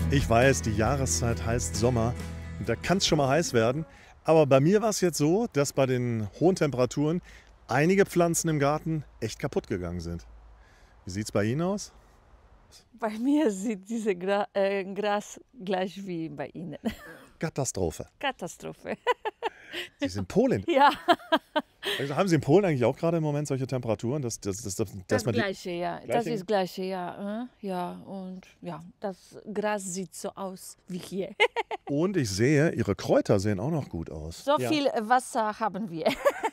Ich weiß, die Jahreszeit heißt Sommer und da kann es schon mal heiß werden. Aber bei mir war es jetzt so, dass bei den hohen Temperaturen einige Pflanzen im Garten echt kaputt gegangen sind. Wie sieht es bei Ihnen aus? Bei mir sieht diese Gras gleich wie bei Ihnen. Katastrophe. Katastrophe. Sie sind Polin. Ja, Also haben Sie in Polen eigentlich auch gerade im Moment solche Temperaturen? Dass das man die Gleiche, ja. Das Gleiche? ist Gleiche, ja. Ja, und ja, das Gras sieht so aus wie hier. Und ich sehe, Ihre Kräuter sehen auch noch gut aus. So Ja. viel Wasser haben wir.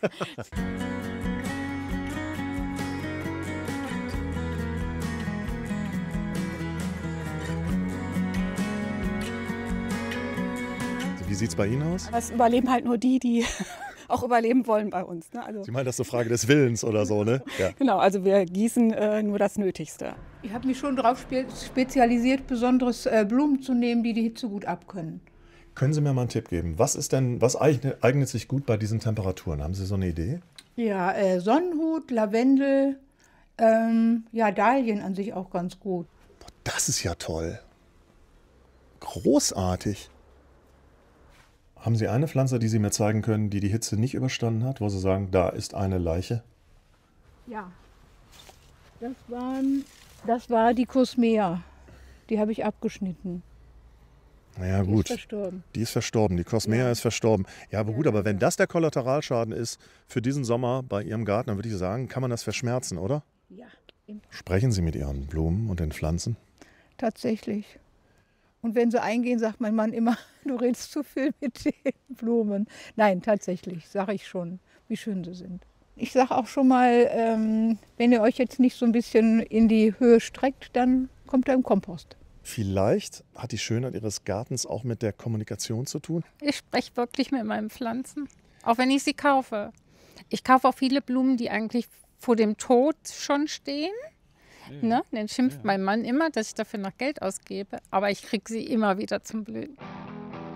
Wie sieht es bei Ihnen aus? Das überleben halt nur die, die auch überleben wollen bei uns. Ne? Also, Sie meinen, das ist eine Frage des Willens oder so, ne? Ja. genau, also wir gießen nur das Nötigste. Ich habe mich schon darauf spezialisiert, besonderes Blumen zu nehmen, die die Hitze gut abkönnen. Können Sie mir mal einen Tipp geben? Was eignet sich gut bei diesen Temperaturen? Haben Sie so eine Idee? Ja, Sonnenhut, Lavendel, ja, Dahlien an sich auch ganz gut. Das ist ja toll. Großartig. Haben Sie eine Pflanze, die Sie mir zeigen können, die die Hitze nicht überstanden hat, wo Sie sagen, da ist eine Leiche? Ja, das war die Cosmea. Die habe ich abgeschnitten. Naja, Die gut. ist verstorben. Die ist verstorben, die Cosmea Ja. ist verstorben. Ja, aber gut, aber wenn das der Kollateralschaden ist für diesen Sommer bei Ihrem Garten, dann würde ich sagen, kann man das verschmerzen, oder? Ja, Sprechen Sie mit Ihren Blumen und den Pflanzen? tatsächlich. Und wenn sie eingehen, sagt mein Mann immer, du redest zu viel mit den Blumen. Nein, tatsächlich, sage ich schon, wie schön sie sind. Ich sage auch schon mal, wenn ihr euch jetzt nicht so ein bisschen in die Höhe streckt, dann kommt er im Kompost. Vielleicht hat die Schönheit Ihres Gartens auch mit der Kommunikation zu tun? Ich spreche wirklich mit meinen Pflanzen, auch wenn ich sie kaufe. Ich kaufe auch viele Blumen, die eigentlich vor dem Tod schon stehen. Ne? Dann schimpft mein Mann immer, dass ich dafür noch Geld ausgebe, aber ich kriege sie immer wieder zum Blühen.